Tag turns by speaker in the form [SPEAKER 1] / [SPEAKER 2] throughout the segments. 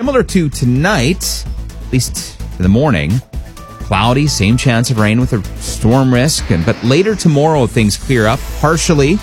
[SPEAKER 1] similar to tonight, at least in the morning. Cloudy, same chance of rain with a storm risk. But later tomorrow, things clear up partially.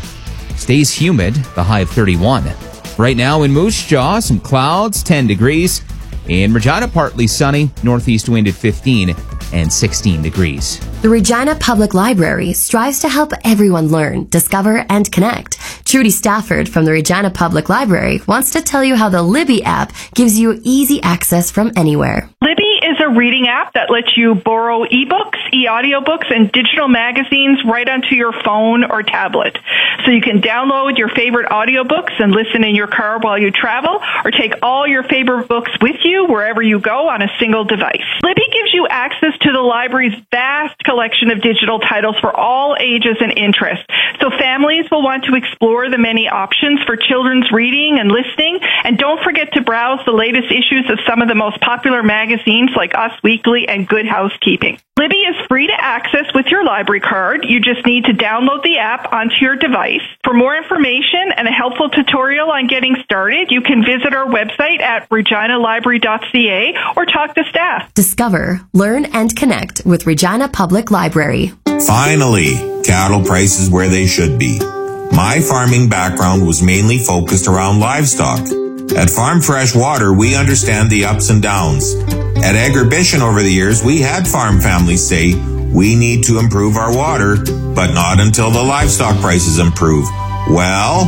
[SPEAKER 1] Stays humid, the high of 31. Right now in Moose Jaw, some clouds, 10 degrees. In Regina, partly sunny, northeast wind at 15 and 16 degrees.
[SPEAKER 2] The Regina Public Library strives to help everyone learn, discover, and connect. Trudy Stafford from the Regina Public Library wants to tell you how the Libby app gives you easy access from anywhere.
[SPEAKER 3] Libby is a reading app that lets you borrow ebooks, e-audiobooks, and digital magazines right onto your phone or tablet. So you can download your favorite audiobooks and listen in your car while you travel, or take all your favorite books with you wherever you go on a single device. Libby gives you access to the library's vast collection of digital titles for all ages and interests. So families will want to explore the many options for children's reading and listening. And don't forget to browse the latest issues of some of the most popular magazines like Us Weekly and Good Housekeeping. Libby is free to access with your library card. You just need to download the app onto your device. For more information and a helpful tutorial on getting started, you can visit our website at reginalibrary.ca or talk to staff.
[SPEAKER 2] Discover, learn, and connect with Regina Public Library.
[SPEAKER 4] Finally, cattle prices where they should be. My farming background was mainly focused around livestock. At Farm Fresh Water, we understand the ups and downs. At Agribition over the years, we had farm families say, we need to improve our water, but not until the livestock prices improve. Well,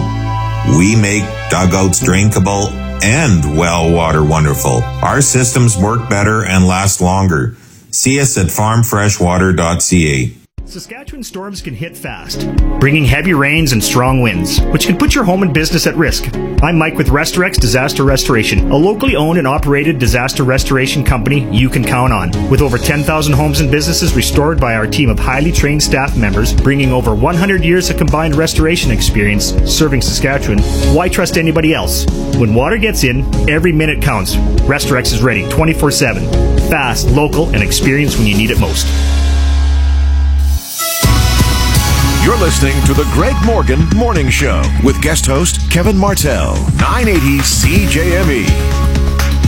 [SPEAKER 4] we make dugouts drinkable and well water wonderful. Our systems work better and last longer. See us at farmfreshwater.ca.
[SPEAKER 5] Saskatchewan storms can hit fast, bringing heavy rains and strong winds, which can put your home and business at risk. I'm Mike with Restorex Disaster Restoration, a locally owned and operated disaster restoration company you can count on. With over 10,000 homes and businesses restored by our team of highly trained staff members, bringing over 100 years of combined restoration experience serving Saskatchewan, why trust anybody else? When water gets in, every minute counts. Restorex is ready 24/7. Fast, local, and experienced when you need it most.
[SPEAKER 6] You're listening to the Greg Morgan Morning Show with guest host Kevin Martell, 980 CJME.